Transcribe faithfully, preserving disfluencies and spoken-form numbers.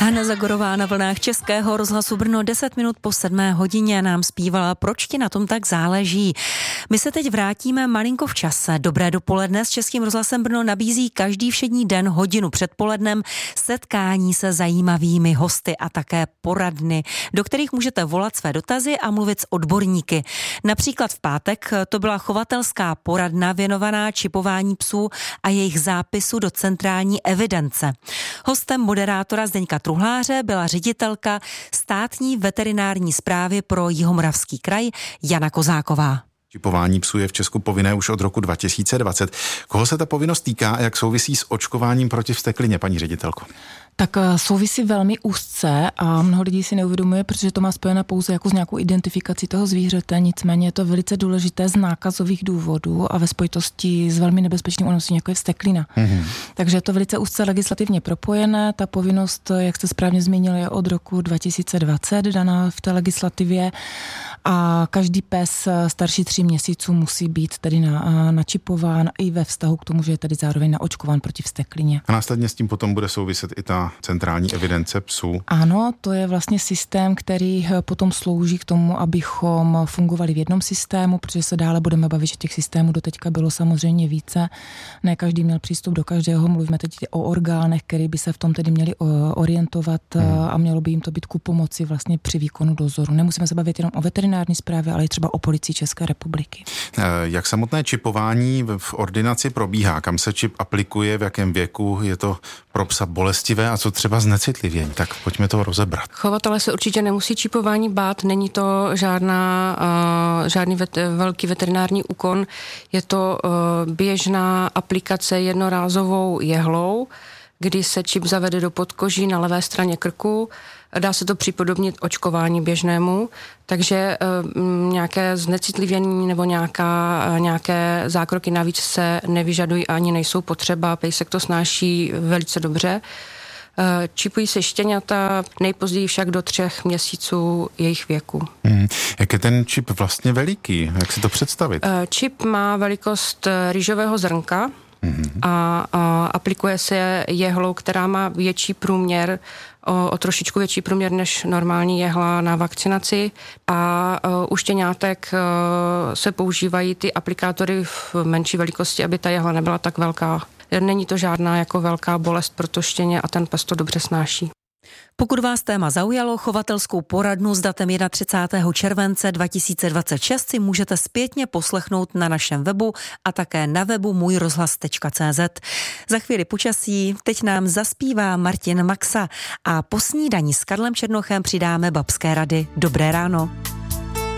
Hana Zagorová na vlnách Českého rozhlasu Brno deset minut po sedmé hodině nám zpívala Proč ti na tom tak záleží. My se teď vrátíme malinko v čase. Dobré dopoledne s Českým rozhlasem Brno nabízí každý všední den hodinu předpolednem setkání se zajímavými hosty a také poradny, do kterých můžete volat své dotazy a mluvit s odborníky. Například v pátek to byla chovatelská poradna věnovaná čipování psů a jejich zápisu do centrální evidence. Hostem moderátora Zdeňka Truhláře byla ředitelka státní veterinární správy pro Jihomoravský kraj Jana Kozáková. Čipování psů je v Česku povinné už od roku dva tisíce dvacet. Koho se ta povinnost týká a jak souvisí s očkováním proti vzteklině, paní ředitelko? Tak souvisí velmi úzce a mnoho lidí si neuvědomuje, protože to má spojené pouze jako s nějakou identifikací toho zvířete, nicméně je to velice důležité z nákazových důvodů a ve spojitosti s velmi nebezpečným onemocněním, jako je vzteklina. Mm-hmm. Takže je to velice úzce legislativně propojené. Ta povinnost, jak jste správně zmínil, je od roku dva tisíce dvacet daná v té legislativě a každý pes starší tří měsíců musí být tedy na, načipován i ve vztahu k tomu, že je tedy zároveň naočkován proti vzteklině. A následně s tím potom bude souviset i ta centrální evidence psů. Ano, to je vlastně systém, který potom slouží k tomu, abychom fungovali v jednom systému, protože se dále budeme bavit, že těch systémů doteďka bylo samozřejmě více. Ne každý měl přístup do každého. Mluvíme teď o orgánech, které by se v tom tedy měli orientovat hmm. a mělo by jim to být ku pomoci vlastně při výkonu dozoru. Nemusíme se bavit jenom o veterinární správě, ale i třeba o policii České republiky. Jak samotné čipování v ordinaci probíhá? Kam se čip aplikuje, v jakém věku? Je to pro psa bolestivé a co třeba znecitlivění? Tak pojďme to rozebrat. Chovatelé se určitě nemusí čipování bát, není to žádná, uh, žádný vet, velký veterinární úkon, je to uh, běžná aplikace jednorázovou jehlou, kdy se čip zavede do podkoží na levé straně krku. Dá se to připodobnit očkování běžnému, takže uh, nějaké znecitlivění nebo nějaká, uh, nějaké zákroky navíc se nevyžadují ani nejsou potřeba, pejsek to snáší velice dobře. Uh, čipují se štěňata, nejpozději však do třech měsíců jejich věku. Hmm. Jak je ten čip vlastně veliký? Jak si to představit? Uh, čip má velikost rýžového zrnka, A, a aplikuje se jehlou, která má větší průměr, o, o trošičku větší průměr než normální jehla na vakcinaci a o, u štěňátek o, se používají ty aplikátory v menší velikosti, aby ta jehla nebyla tak velká. Není to žádná jako velká bolest pro to štěně a ten pes to dobře snáší. Pokud vás téma zaujalo, chovatelskou poradnu s datem třicátého prvního července dva tisíce dvacet šest si můžete zpětně poslechnout na našem webu a také na webu můj rozhlas tečka cé zet. Za chvíli počasí teď nám zaspívá Martin Maxa a po snídani s Karlem Černochem přidáme babské rady. Dobré ráno.